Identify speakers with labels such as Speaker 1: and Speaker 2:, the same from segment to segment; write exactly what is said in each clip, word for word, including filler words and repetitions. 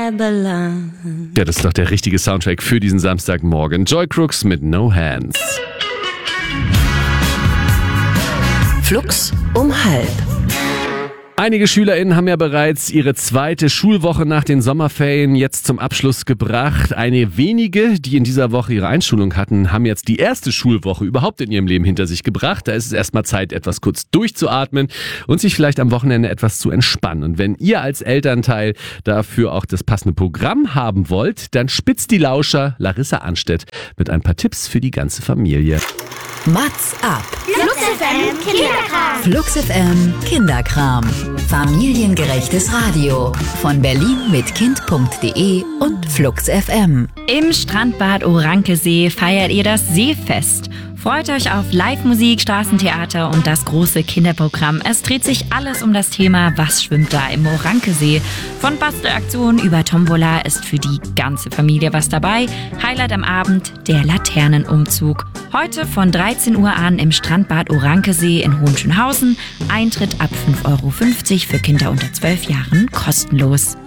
Speaker 1: I belong.
Speaker 2: Ja, das ist doch der richtige Soundtrack für diesen Samstagmorgen. Joy Crooks mit No Hands.
Speaker 3: Flux um halb.
Speaker 2: Einige SchülerInnen haben ja bereits ihre zweite Schulwoche nach den Sommerferien jetzt zum Abschluss gebracht. Eine wenige, die in dieser Woche ihre Einschulung hatten, haben jetzt die erste Schulwoche überhaupt in ihrem Leben hinter sich gebracht. Da ist es erstmal Zeit, etwas kurz durchzuatmen und sich vielleicht am Wochenende etwas zu entspannen. Und wenn ihr als Elternteil dafür auch das passende Programm haben wollt, dann spitzt die Lauscher Larissa Anstedt mit ein paar Tipps für die ganze Familie.
Speaker 3: Mats ab.
Speaker 4: Flux F M Kinderkram.
Speaker 3: Flux F M Kinderkram. Familiengerechtes Radio. Von Berlin mit Kind punkt de und Flux F M.
Speaker 5: Im Strandbad Orankesee feiert ihr das Seefest. Freut euch auf Live-Musik, Straßentheater und das große Kinderprogramm. Es dreht sich alles um das Thema, was schwimmt da im Orankesee. Von Bastelaktionen über Tombola ist für die ganze Familie was dabei. Highlight am Abend, der Laternenumzug. Heute von dreizehn Uhr an im Strandbad Orankesee in Hohenschönhausen. Eintritt ab fünf Euro fünfzig, für Kinder unter zwölf Jahren kostenlos.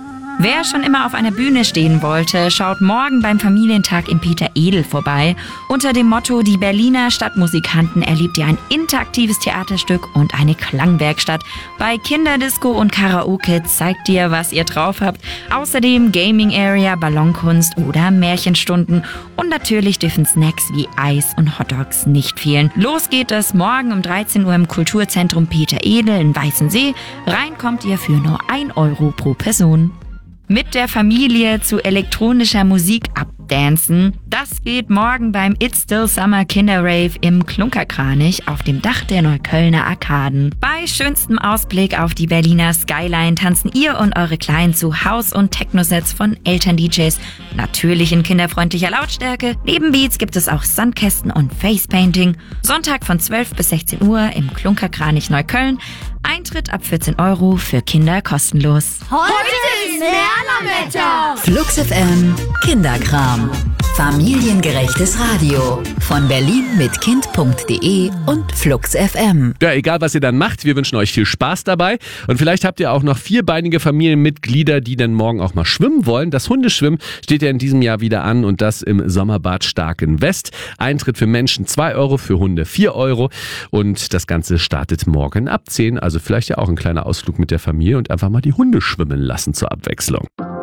Speaker 5: Wer schon immer auf einer Bühne stehen wollte, schaut morgen beim Familientag im Peter Edel vorbei. Unter dem Motto Die Berliner Stadtmusikanten erlebt ihr ein interaktives Theaterstück und eine Klangwerkstatt. Bei Kinderdisco und Karaoke zeigt ihr, was ihr drauf habt. Außerdem Gaming Area, Ballonkunst oder Märchenstunden. Und natürlich dürfen Snacks wie Eis und Hotdogs nicht fehlen. Los geht es morgen um dreizehn Uhr im Kulturzentrum Peter Edel in Weißensee. Rein kommt ihr für nur ein Euro pro Person. Mit der Familie zu elektronischer Musik abdancen. Das geht morgen beim It's Still Summer Kinderrave im Klunkerkranich auf dem Dach der Neuköllner Arkaden. Bei schönstem Ausblick auf die Berliner Skyline tanzen ihr und eure Kleinen zu House- und Techno-Sets von Eltern-D Js. Natürlich in kinderfreundlicher Lautstärke. Neben Beats gibt es auch Sandkästen und Facepainting. Sonntag von zwölf bis sechzehn Uhr im Klunkerkranich Neukölln. Eintritt ab vierzehn Euro, für Kinder kostenlos.
Speaker 4: Heute ist Lernerwetter.
Speaker 3: Flux F M Kinderkram. Familiengerechtes Radio. Von Berlin mit Kind punkt de und Flux F M.
Speaker 2: Ja, egal was ihr dann macht, wir wünschen euch viel Spaß dabei. Und vielleicht habt ihr auch noch vierbeinige Familienmitglieder, die dann morgen auch mal schwimmen wollen. Das Hundeschwimmen steht ja in diesem Jahr wieder an und das im Sommerbad Starkenwest. Eintritt für Menschen zwei Euro, für Hunde vier Euro. Und das Ganze startet morgen ab zehn. Also vielleicht ja auch ein kleiner Ausflug mit der Familie und einfach mal die Hunde schwimmen lassen zur Abwechslung.